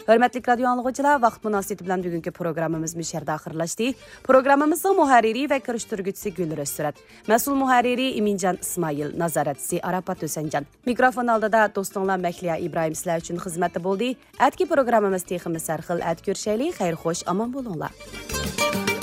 Hörmətli radio anlıqçılar, vaxt münasibəti bilan bugünkü proqramımız müşərdə axırlaşdı. Proqramımızın mühərriri və kirişdirgüçüsü Gülür Özsürət, məsul mühərriri İmincan İsmail, nazarətçisi Arapat Ösəncan. Mikrofon aldida dostunlar Məkliya İbrahim sizlər üçün xidmətdə boldu. Ətki proqramımız teximiz sərxil ət görüşəli, xeyir xoş, aman bolunlar.